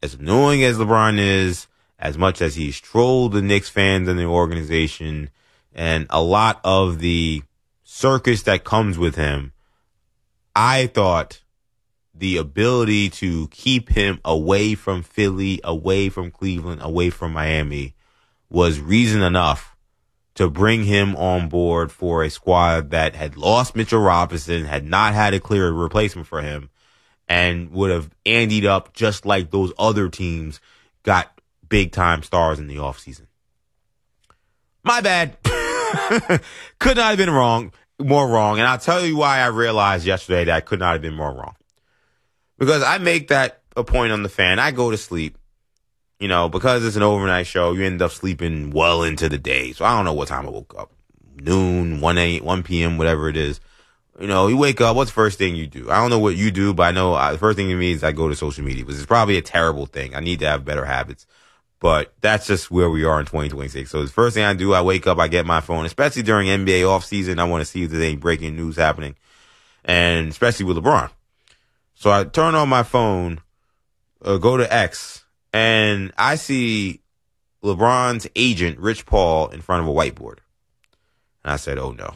as annoying as LeBron is, as much as he's trolled the Knicks fans and the organization, and a lot of the circus that comes with him, I thought the ability to keep him away from Philly, away from Cleveland, away from Miami was reason enough to bring him on board for a squad that had lost Mitchell Robinson, had not had a clear replacement for him, and would have andied up just like those other teams got big-time stars in the offseason. My bad. Could not have been more wrong. And I'll tell you why I realized yesterday that I could not have been more wrong. Because I make that a point on the fan. I go to sleep. You know, because it's an overnight show, you end up sleeping well into the day. So I don't know what time I woke up. Noon, 1 p.m., whatever it is. You know, you wake up, what's the first thing you do? I don't know what you do, but I know the first thing to me is I go to social media, which is probably a terrible thing. I need to have better habits. But that's just where we are in 2026. So the first thing I do, I wake up, I get my phone, especially during NBA offseason. I want to see if there's any breaking news happening, and especially with LeBron. So I turn on my phone, go to X, and I see LeBron's agent, Rich Paul, in front of a whiteboard. And I said, oh no.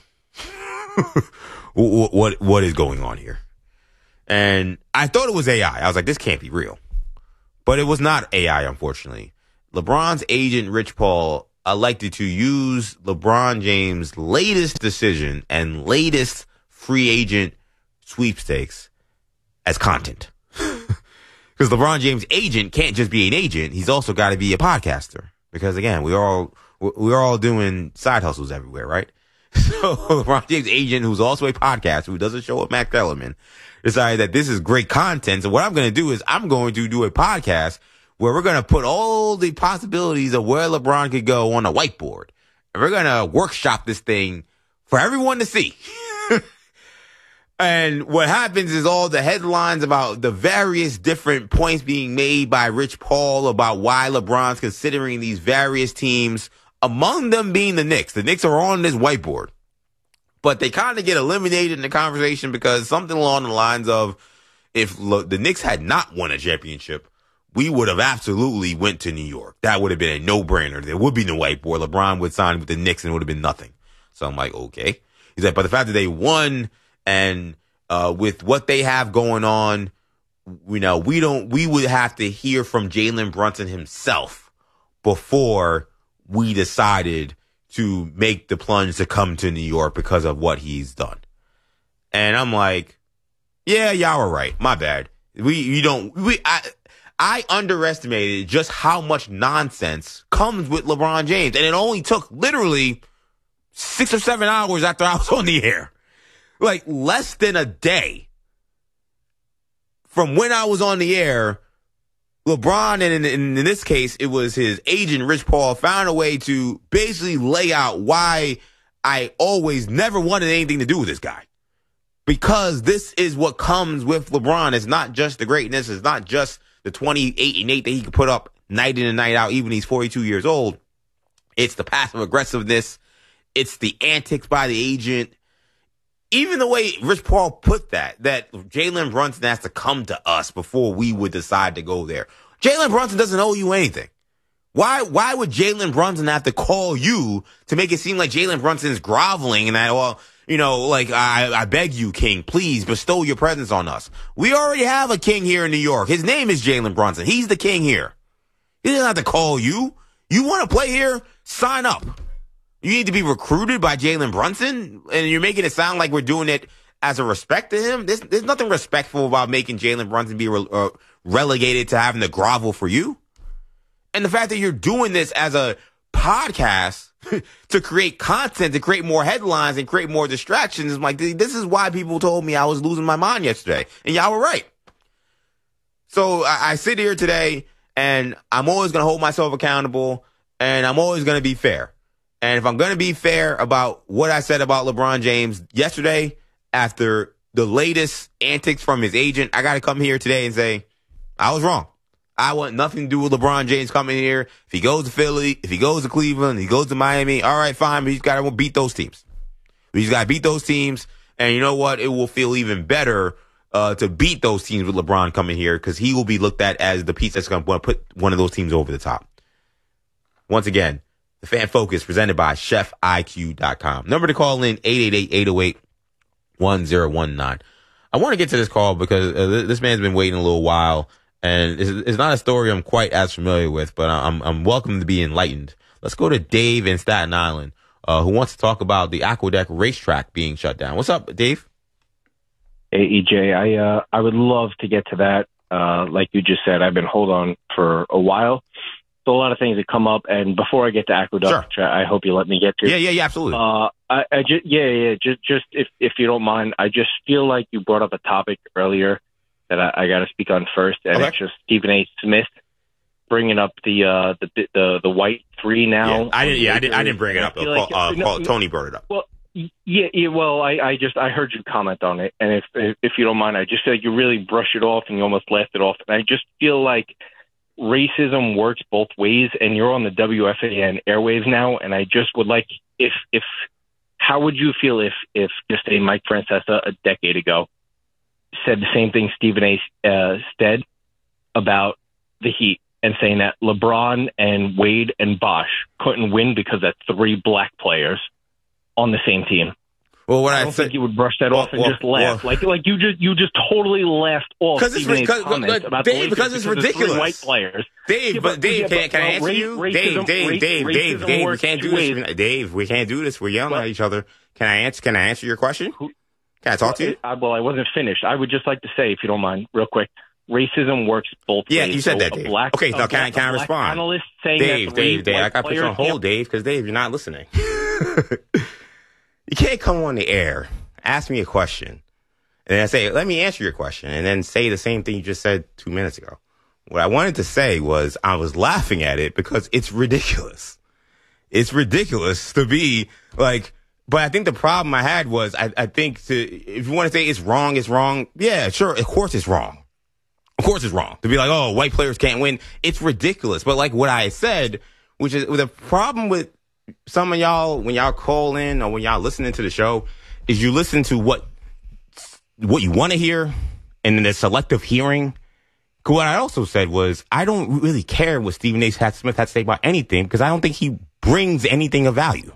What is going on here? And I thought it was AI. I was like, this can't be real. But it was not AI, unfortunately. LeBron's agent, Rich Paul, elected to use LeBron James' latest decision and latest free agent sweepstakes as content. Because LeBron James' agent can't just be an agent. He's also got to be a podcaster. Because again, we're all doing side hustles everywhere, right? So LeBron James' agent, who's also a podcaster, who does a show with Matt Kellerman, decided that this is great content. So what I'm going to do is I'm going to do a podcast where we're going to put all the possibilities of where LeBron could go on a whiteboard. And we're going to workshop this thing for everyone to see. And what happens is all the headlines about the various different points being made by Rich Paul about why LeBron's considering these various teams, among them being the Knicks. The Knicks are on this whiteboard, but they kind of get eliminated in the conversation because something along the lines of, if the Knicks had not won a championship, we would have absolutely went to New York. That would have been a no-brainer. There would be no whiteboard. LeBron would sign with the Knicks and it would have been nothing. So I'm like, okay. He's like, but the fact that they won, and with what they have going on, you know, we would have to hear from Jalen Brunson himself before we decided to make the plunge to come to New York because of what he's done. And I'm like, yeah, y'all were right. My bad. I underestimated just how much nonsense comes with LeBron James. And it only took literally 6 or 7 hours after I was on the air. Like less than a day from when I was on the air, LeBron, and in this case, it was his agent, Rich Paul, found a way to basically lay out why I always never wanted anything to do with this guy. Because this is what comes with LeBron. It's not just the greatness. It's not just the 28 and 8 that he can put up night in and night out, even when he's 42 years old. It's the passive aggressiveness. It's the antics by the agent. Even the way Rich Paul put that Jalen Brunson has to come to us before we would decide to go there. Jalen Brunson doesn't owe you anything. Why would Jalen Brunson have to call you to make it seem like Jalen Brunson's groveling and that, well, you know, like, I beg you, King, please bestow your presence on us. We already have a king here in New York. His name is Jalen Brunson. He's the king here. He doesn't have to call you. You want to play here? Sign up. You need to be recruited by Jalen Brunson, and you're making it sound like we're doing it as a respect to him. There's nothing respectful about making Jalen Brunson be relegated to having to grovel for you. And the fact that you're doing this as a podcast to create content, to create more headlines and create more distractions, I'm like, this is why people told me I was losing my mind yesterday. And y'all were right. So I sit here today, and I'm always going to hold myself accountable, and I'm always going to be fair. And if I'm going to be fair about what I said about LeBron James yesterday, after the latest antics from his agent, I got to come here today and say, I was wrong. I want nothing to do with LeBron James coming here. If he goes to Philly, if he goes to Cleveland, he goes to Miami, all right, fine, but he's got to beat those teams. We just got to beat those teams. And you know what? It will feel even better to beat those teams with LeBron coming here, because he will be looked at as the piece that's going to put one of those teams over the top. Once again, the Fan Focus presented by ChefIQ.com. Number to call in, 888-808-1019. I want to get to this call because this man's been waiting a little while, and it's not a story I'm quite as familiar with, but I'm welcome to be enlightened. Let's go to Dave in Staten Island, who wants to talk about the Aqueduct racetrack being shut down. What's up, Dave? Hey, EJ, I would love to get to that. Like you just said, I've been holding on for a while. So a lot of things that come up, and before I get to Aqueduct, sure. I hope you let me get to. Yeah, absolutely. Just if you don't mind, I just feel like you brought up a topic earlier that I got to speak on first, and It's just Stephen A. Smith bringing up the white three now. Yeah, I didn't bring it up. Tony brought it up. Well, well, I heard you comment on it, and if you don't mind, I just feel like you really brush it off and you almost laughed it off, and I just feel like racism works both ways, and you're on the WFAN airwaves now, and I just would like, how would you feel if just say Mike Francesa a decade ago said the same thing Stephen A. said about the Heat, and saying that LeBron and Wade and Bosh couldn't win because that's three black players on the same team? Well, I don't think you would brush that off and just laugh. Like you just totally laughed off Stephen A's comments about Dave, because it's ridiculous. White players. Dave, can I answer you? Dave, we can't do this. Dave, we can't do this. We're yelling at each other. Can I answer your question? Can I talk to you? Well, I wasn't finished. I would just like to say, if you don't mind, real quick, racism works both ways. Yeah, you said that, Dave. Okay, now can I respond? Dave, I got to put you on hold, Dave, because Dave, you're not listening. You can't come on the air, ask me a question, and then I say, let me answer your question, and then say the same thing you just said 2 minutes ago. What I wanted to say was I was laughing at it because it's ridiculous. It's ridiculous to be like, but I think the problem I had was I think if you want to say it's wrong, it's wrong. Yeah, sure. Of course it's wrong. Of course it's wrong to be like, oh, white players can't win. It's ridiculous. But like what I said, which is the problem with some of y'all, when y'all call in or when y'all listening to the show, is you listen to what you want to hear, and then there's selective hearing. What I also said was, I don't really care what Stephen A. Smith had to say about anything, because I don't think he brings anything of value.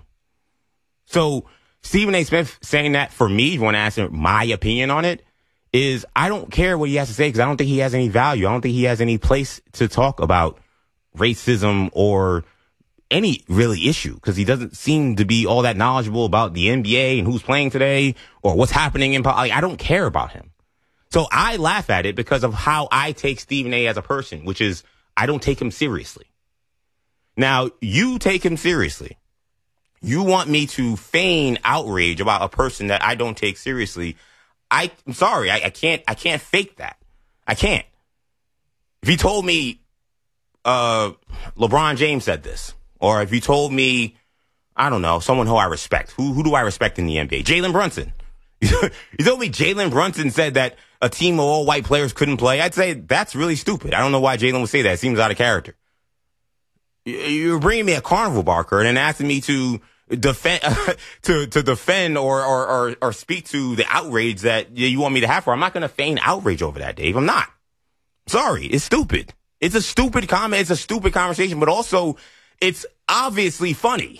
So Stephen A. Smith saying that, for me, if you want to ask him my opinion on it, is I don't care what he has to say, because I don't think he has any value. I don't think he has any place to talk about racism or any really issue, because he doesn't seem to be all that knowledgeable about the NBA and who's playing today or what's happening in I don't care about him. So I laugh at it because of how I take Stephen A. as a person, which is I don't take him seriously. Now, you take him seriously. You want me to feign outrage about a person that I don't take seriously. I'm sorry. I can't fake that. I can't. If he told me LeBron James said this, or if you told me, I don't know, someone who I respect. Who do I respect in the NBA? Jalen Brunson. You told me Jalen Brunson said that a team of all white players couldn't play. I'd say that's really stupid. I don't know why Jalen would say that. It seems out of character. You're bringing me a carnival barker and then asking me to defend to defend or speak to the outrage that you want me to have for. I'm not going to feign outrage over that, Dave. I'm not. Sorry. It's stupid. It's a stupid comment. It's a stupid conversation, but also it's obviously funny.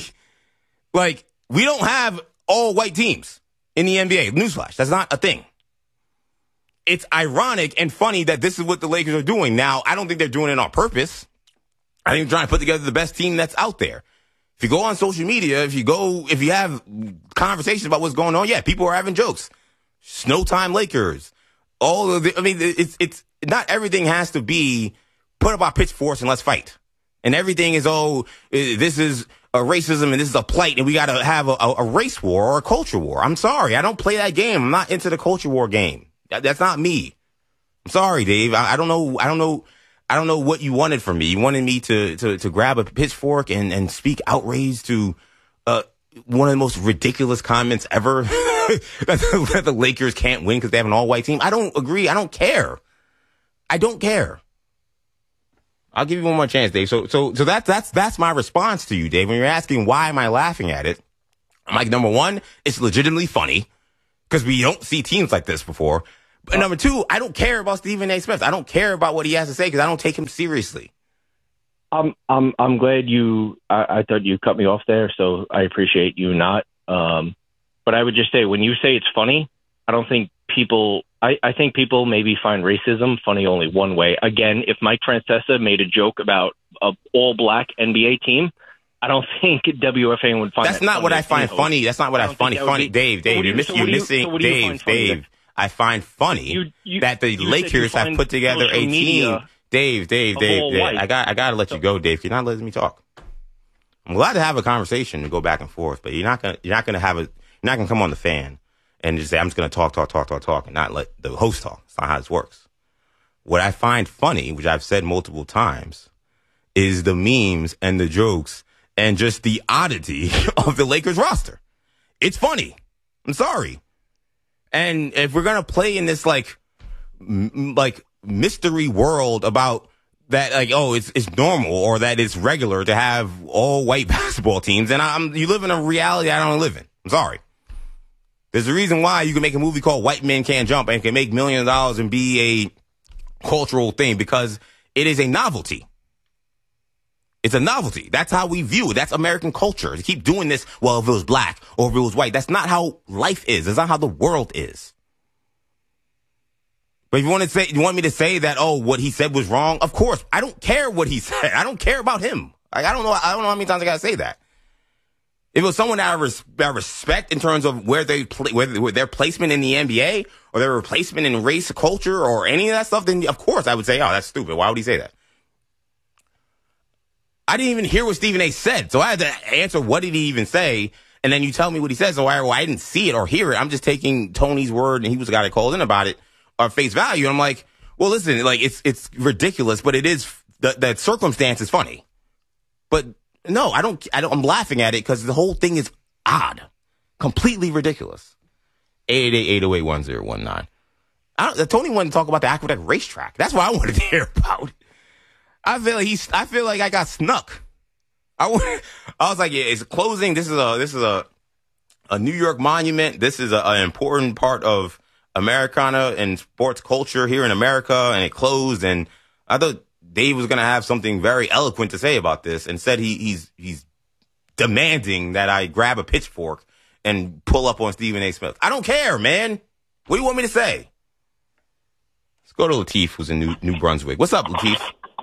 Like, we don't have all white teams in the NBA. Newsflash. That's not a thing. It's ironic and funny that this is what the Lakers are doing. Now, I don't think they're doing it on purpose. I think they're trying to put together the best team that's out there. If you go on social media, if you have conversations about what's going on, yeah, people are having jokes. Snowtime Lakers. It's not everything has to be put up our pitchforks and let's fight. And everything is, this is a racism and this is a plight and we got to have a race war or a culture war. I'm sorry. I don't play that game. I'm not into the culture war game. That's not me. I'm sorry, Dave. I don't know what you wanted from me. You wanted me to grab a pitchfork and speak outrage to one of the most ridiculous comments ever that the Lakers can't win because they have an all-white team. I don't agree. I don't care. I'll give you one more chance, Dave. So that's my response to you, Dave. When you're asking why am I laughing at it, I'm like, number one, it's legitimately funny because we don't see teams like this before. And number two, I don't care about Stephen A. Smith. I don't care about what he has to say because I don't take him seriously. I'm glad you. I thought you cut me off there, so I appreciate you not. But I would just say, when you say it's funny, I don't think people. I think people maybe find racism funny only one way. Again, if Mike Francesa made a joke about an all-black NBA team, I don't think WFAN would find. That's not what I find funny. That's not what I find funny. Dave, you're missing. Dave. I find funny that the Lakers have put together a team. Dave. I gotta let you go, Dave. You're not letting me talk. I'm glad to have a conversation and go back and forth, but you're not gonna come on the fan and just say I'm just gonna talk and not let the host talk. It's not how this works. What I find funny, which I've said multiple times, is the memes and the jokes and just the oddity of the Lakers roster. It's funny. I'm sorry. And if we're gonna play in this like mystery world about that, like, oh, it's normal or that it's regular to have all white basketball teams, and you live in a reality I don't live in. I'm sorry. There's a reason why you can make a movie called White Men Can't Jump and can make millions of dollars and be a cultural thing because it is a novelty. It's a novelty. That's how we view it. That's American culture. To keep doing this, well, if it was black or if it was white, that's not how life is. It's not how the world is. But if you want me to say that, oh, what he said was wrong? Of course. I don't care what he said. I don't care about him. Like, I don't know how many times I gotta say that. If it was someone that I respect in terms of where their placement in the NBA or their replacement in race, culture, or any of that stuff, then of course I would say, oh, that's stupid. Why would he say that? I didn't even hear what Stephen A. said, so I had to answer what did he even say, and then you tell me what he said, so I didn't see it or hear it. I'm just taking Tony's word, and he was the guy that called in about it, or face value, and I'm like, well, listen, like, it's ridiculous, but it is, that circumstance is funny. But no, I'm laughing at it because the whole thing is odd. Completely ridiculous. 888-808-1019. Tony wanted to talk about the Aqueduct racetrack. That's what I wanted to hear about. I feel like I got snuck. I was like, yeah, it's closing. This is a New York monument. This is an important part of Americana and sports culture here in America, and it closed. And I thought Dave was going to have something very eloquent to say about this, and said he's demanding that I grab a pitchfork and pull up on Stephen A. Smith. I don't care, man. What do you want me to say? Let's go to Latif, who's in New Brunswick. What's up, Latif?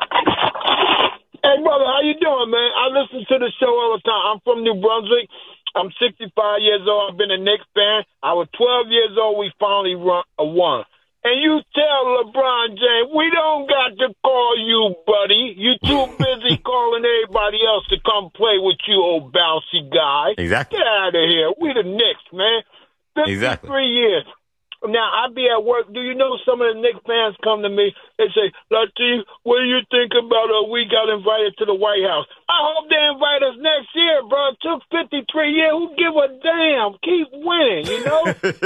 Hey, brother, how you doing, man? I listen to the show all the time. I'm from New Brunswick. I'm 65 years old. I've been a Knicks fan. I was 12 years old. We finally won. And you tell LeBron James, we don't got to call you, buddy. You too busy calling everybody else to come play with you, old bouncy guy. Exactly. Get out of here. We the Knicks, man. 53 years. Now, I be at work. Do you know some of the Knicks fans come to me? They say, Latif, what do you think about we got invited to the White House? I hope they invite us next year, bro. It took 53 years. Who give a damn? Keep winning, you know?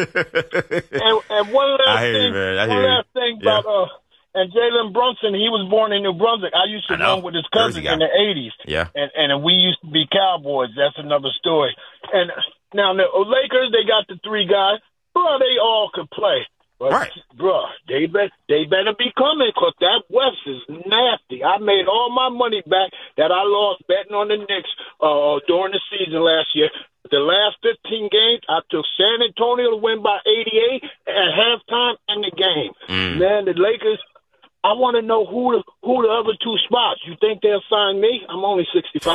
and one last thing about and Jalen Brunson, he was born in New Brunswick. I used to run with his cousin in the 80s. Yeah. And we used to be Cowboys. That's another story. And now the Lakers, they got the three guys. Bro, they all could play. But, right. Bro, they better be coming because that West is nasty. I made all my money back that I lost betting on the Knicks during the season last year. The last 15 games, I took San Antonio to win by 88 at halftime in the game. Man, the Lakers, I want to know who the other two spots. You think they'll sign me? I'm only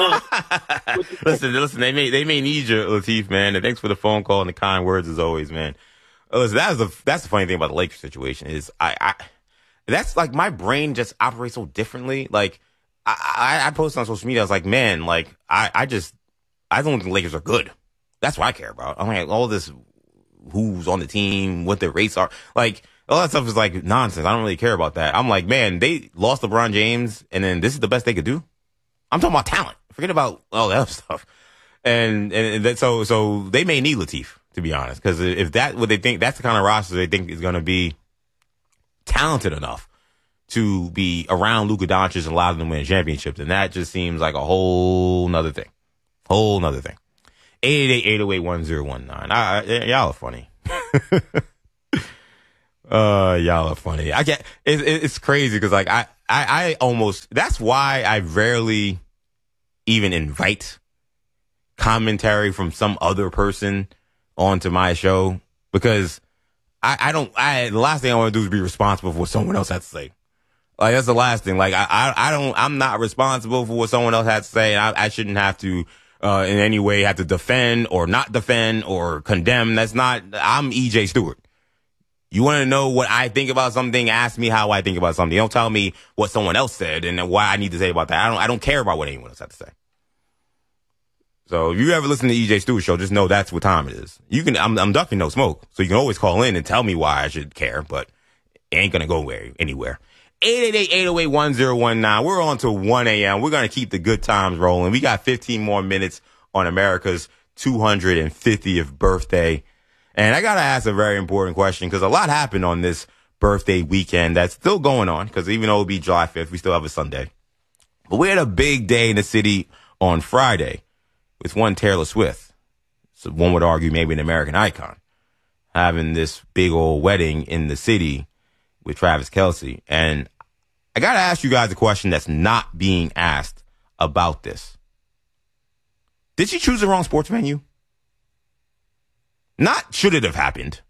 65. Listen, they may need you, Latif, man. And thanks for the phone call and the kind words as always, man. Listen, that's the funny thing about the Lakers situation is that's like my brain just operates so differently. Like I posted on social media, I was like, man, like I don't think the Lakers are good. That's what I care about. I'm like, all this who's on the team, what their rates are, like all that stuff is like nonsense. I don't really care about that. I'm like, man, they lost LeBron James, and then this is the best they could do. I'm talking about talent. Forget about all that other stuff. And so they may need Latif, to be honest, because if that's what they think, that's the kind of roster they think is going to be talented enough to be around Luka Doncic and allow them to win championships, and that just seems like a whole nother thing. 888-808-1019. Y'all are funny. Y'all are funny. I can't. It's crazy because like I almost. That's why I rarely even invite commentary from some other person onto my show, because I don't. The last thing I want to do is be responsible for what someone else has to say. Like, that's the last thing. Like, I'm not responsible for what someone else has to say. I shouldn't have to in any way have to defend or not defend or condemn. That's not. I'm EJ Stewart. You want to know what I think about something? Ask me how I think about something. Don't tell me what someone else said and why I need to say about that. I don't care about what anyone else has to say. So if you ever listen to the EJ Stewart show, just know that's what time it is. I'm ducking no smoke, so you can always call in and tell me why I should care, but it ain't gonna go anywhere. 888-808-1019. We're on to 1 a.m. We're gonna keep the good times rolling. We got 15 more minutes on America's 250th birthday. And I got to ask a very important question, because a lot happened on this birthday weekend that's still going on, because even though it'll be July 5th, we still have a Sunday. But we had a big day in the city on Friday with one Taylor Swift. So one would argue maybe an American icon, having this big old wedding in the city with Travis Kelce. And I got to ask you guys a question that's not being asked about this. Did she choose the wrong sports venue? Not should it have happened.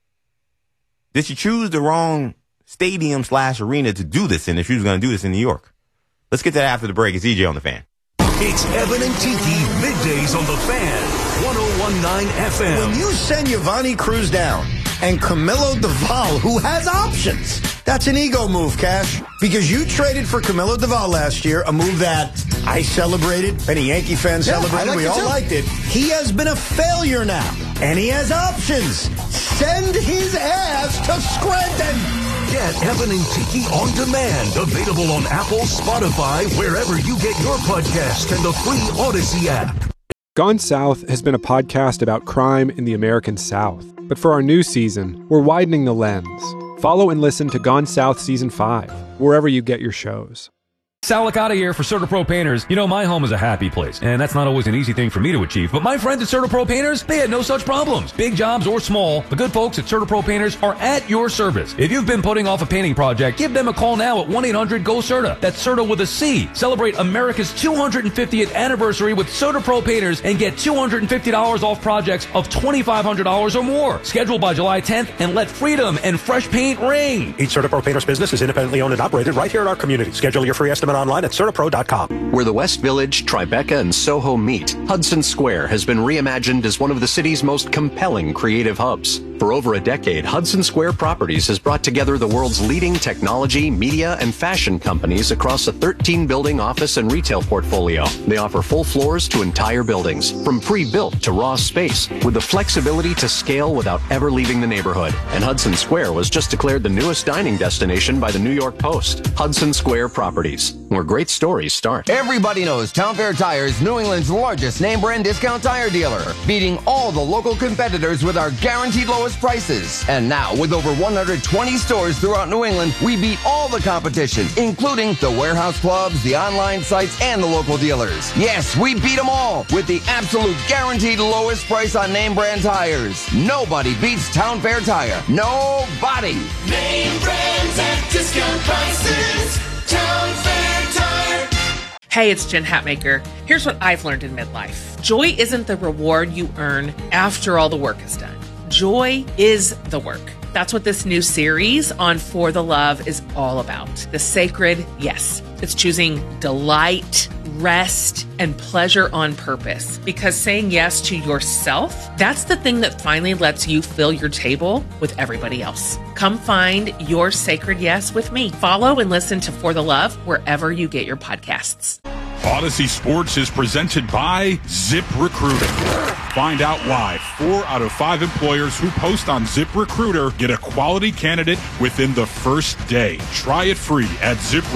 Did she choose the wrong stadium/arena to do this in if she was going to do this in New York? Let's get to that after the break. It's EJ on The Fan. It's Evan and Tiki, middays on The Fan, 101.9 FM. When you send Giovanni Cruz down and Camilo Doval, who has options, that's an ego move, Cash. Because you traded for Camilo Doval last year, a move that I celebrated, many Yankee fans celebrated, we all liked it. He has been a failure now, and he has options. Send his ass to Scranton. Get Evan and Tiki on demand. Available on Apple, Spotify, wherever you get your podcast, and the free Odyssey app. Gone South has been a podcast about crime in the American South. But for our new season, we're widening the lens. Follow and listen to Gone South Season 5, wherever you get your shows. Sal Licata here for CertaPro Painters. You know, my home is a happy place, and that's not always an easy thing for me to achieve. But my friends at CertaPro Painters, they had no such problems. Big jobs or small, the good folks at CertaPro Painters are at your service. If you've been putting off a painting project, give them a call now at 1-800-GO-CERTA. That's CERTA with a C. Celebrate America's 250th anniversary with CertaPro Painters and get $250 off projects of $2,500 or more. Schedule by July 10th and let freedom and fresh paint ring. Each CertaPro Painters business is independently owned and operated right here in our community. Schedule your free estimate online at CertaPro.com. Where the West Village, Tribeca, and Soho meet, Hudson Square has been reimagined as one of the city's most compelling creative hubs. For over a decade, Hudson Square Properties has brought together the world's leading technology, media, and fashion companies across a 13-building office and retail portfolio. They offer full floors to entire buildings, from pre-built to raw space, with the flexibility to scale without ever leaving the neighborhood. And Hudson Square was just declared the newest dining destination by the New York Post. Hudson Square Properties, where great stories start. Everybody knows Town Fair Tire is New England's largest name brand discount tire dealer, beating all the local competitors with our guaranteed lowest prices. And now, with over 120 stores throughout New England, we beat all the competition, including the warehouse clubs, the online sites, and the local dealers. Yes, we beat them all with the absolute guaranteed lowest price on name brand tires. Nobody beats Town Fair Tire. Nobody. Name brands at discount prices. Town Fair Tire. Hey, it's Jen Hatmaker. Here's what I've learned in midlife. Joy isn't the reward you earn after all the work is done. Joy is the work. That's what this new series on For the Love is all about. The sacred yes. It's choosing delight, rest, and pleasure on purpose. Because saying yes to yourself, that's the thing that finally lets you fill your table with everybody else. Come find your sacred yes with me. Follow and listen to For the Love wherever you get your podcasts. Odyssey Sports is presented by ZipRecruiter. Find out why 4 out of 5 employers who post on ZipRecruiter get a quality candidate within the first day. Try it free at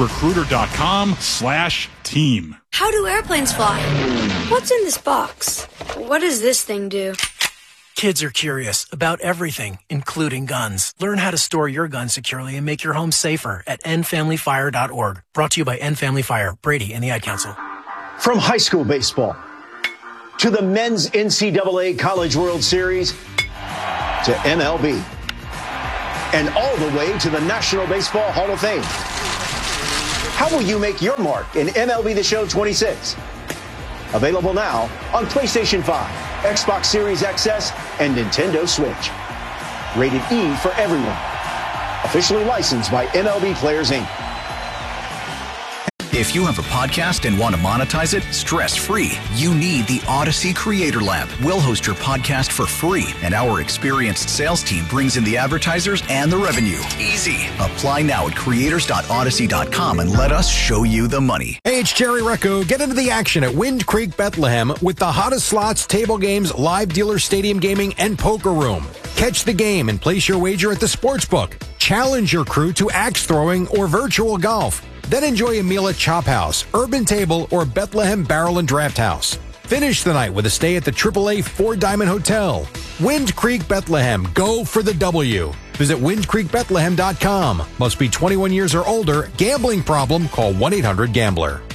ZipRecruiter.com/team. How do airplanes fly? What's in this box? What does this thing do? Kids are curious about everything, including guns. Learn how to store your gun securely and make your home safer at endfamilyfire.org. Brought to you by End Family Fire, Brady, and the Ad Council. From high school baseball to the men's NCAA College World Series to MLB. and all the way to the National Baseball Hall of Fame. How will you make your mark in MLB The Show 26? Available now on PlayStation 5, Xbox Series XS, and Nintendo Switch. Rated E for everyone. Officially licensed by MLB Players, Inc. If you have a podcast and want to monetize it stress-free, you need the Odyssey Creator Lab. We'll host your podcast for free, and our experienced sales team brings in the advertisers and the revenue. Easy. Apply now at creators.odyssey.com and let us show you the money. Hey, it's Jerry Recco. Get into the action at Wind Creek Bethlehem with the hottest slots, table games, live dealer stadium gaming, and poker room. Catch the game and place your wager at the sportsbook. Challenge your crew to axe throwing or virtual golf. Then enjoy a meal at Chop House, Urban Table, or Bethlehem Barrel and Draft House. Finish the night with a stay at the AAA Four Diamond Hotel. Wind Creek Bethlehem. Go for the W. Visit windcreekbethlehem.com. Must be 21 years or older. Gambling problem? Call 1-800-GAMBLER.